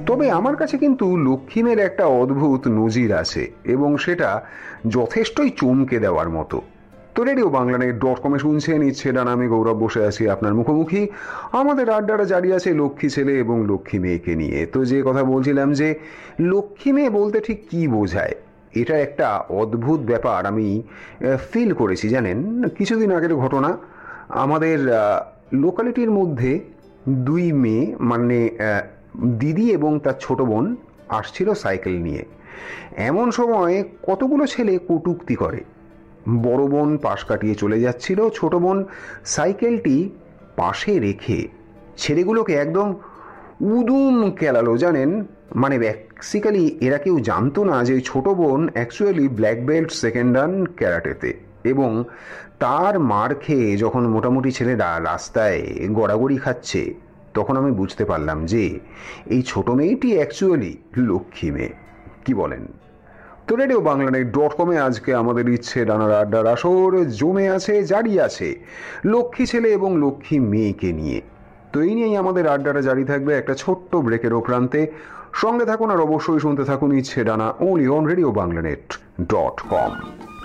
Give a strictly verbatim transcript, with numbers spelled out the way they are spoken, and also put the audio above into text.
তবে আমার কাছে কিন্তু লক্ষ্মী মেয়ের একটা অদ্ভুত নজির আছে, এবং সেটা যথেষ্টই চমকে দেওয়ার মতো। তো রেডিও বাংলানেট ডট কমে শুনছেন ইচ্ছে ডানা, আমি গৌরব বসে আছি আপনার মুখোমুখি। আমাদের আড্ডাটা জারি আছে লক্ষ্মী ছেলে এবং লক্ষ্মী মেয়েকে নিয়ে। তো যে কথা বলছিলাম যে লক্ষ্মী মেয়ে বলতে ঠিক কি বোঝায়, এটা একটা অদ্ভুত ব্যাপার আমি ফিল করেছি। জানেন, কিছুদিন আগের ঘটনা, আমাদের লোকালিটির মধ্যে দুই মেয়ে, মানে দিদি এবং তার ছোট বোন আসছিল সাইকেল নিয়ে। এমন সময় কতগুলো ছেলে কটূক্তি করে। বড় বোন পাশ কাটিয়ে চলে যাচ্ছিল, ছোট বোন সাইকেলটি পাশে রেখে ছেলেগুলোকে একদম উদুম কেলালো। জানেন, মানে বেসিক্যালি এরা কেউ জানতো না যে ছোট বোন অ্যাকচুয়ালি ব্ল্যাক বেল্ট সেকেন্ড ডান ক্যারাটেতে, এবং তার মার খেয়ে যখন মোটামুটি ছেলেরা রাস্তায় গড়াগড়ি খাচ্ছে, তখন আমি বুঝতে পারলাম যে এই ছোট মেয়েটি অ্যাকচুয়ালি লক্ষ্মী মেয়ে। কি বলেন? তো রেডিও বাংলানেট ডট কমে আজকে আমাদের ইচ্ছে ডানার আড্ডার আসর জমে আছে, জারি আছে লক্ষ্মী ছেলে এবং লক্ষ্মী মেয়েকে নিয়ে। তো এই নিয়েই আমাদের আড্ডাটা জারি থাকবে একটা ছোট্ট ব্রেকের প্রান্তে। সঙ্গে থাকুন আর অবশ্যই শুনতে থাকুন ইচ্ছে ডানা, only on radio বাংলানেট dot com.